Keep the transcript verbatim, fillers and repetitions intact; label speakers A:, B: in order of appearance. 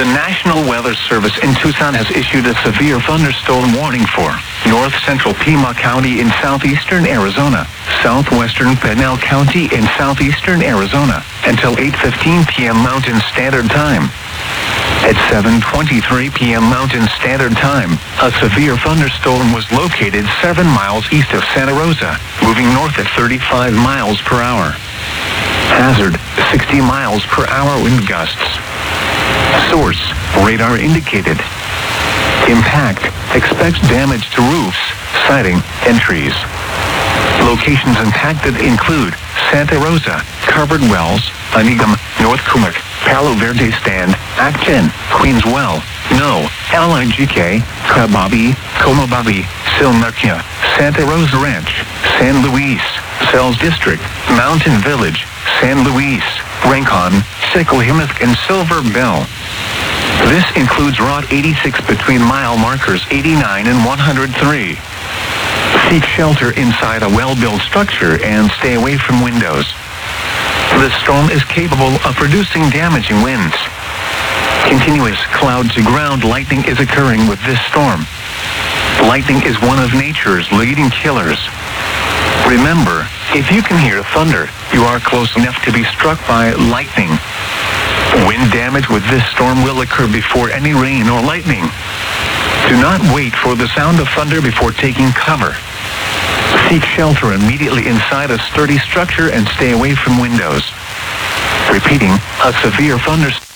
A: The National Weather Service in Tucson has issued a severe thunderstorm warning for north central Pima County in southeastern Arizona, southwestern Pinal County in southeastern Arizona, until eight fifteen p.m. Mountain Standard Time. At seven twenty-three p.m. Mountain Standard Time, a severe thunderstorm was located seven miles east of Santa Rosa, moving north at thirty-five miles per hour. Hazard, sixty miles per hour wind gusts. Source, radar indicated. Impact, expects damage to roofs, siding, and trees. Locations impacted include Santa Rosa, Covered Wells, Anigam, North Kumak, Palo Verde Stand, Acton, Queens Well, No, L I G K, Kababi, Comobabi, Silmarkia, Santa Rosa Ranch, San Luis, Sells District, Mountain Village, San Luis, Rincon, Sicohimath, and Silver Bell. This includes Route eighty-six between mile markers eighty-nine and one hundred three. Seek shelter inside a well-built structure and stay away from windows. The storm is capable of producing damaging winds. Continuous cloud-to-ground lightning is occurring with this storm. Lightning is one of nature's leading killers. Remember, if you can hear thunder, you are close enough to be struck by lightning. Wind damage with this storm will occur before any rain or lightning. Do not wait for the sound of thunder before taking cover. Seek shelter immediately inside a sturdy structure and stay away from windows. Repeating, a severe thunderstorm